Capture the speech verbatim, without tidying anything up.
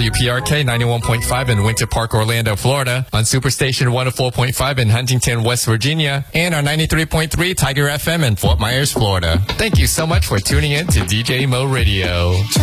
W P R K ninety-one point five in Winter Park, Orlando, Florida, on Superstation one oh four point five in Huntington, West Virginia, and our ninety-three point three Tiger F M in Fort Myers, Florida. Thank you so much for tuning in to D J Mo Radio.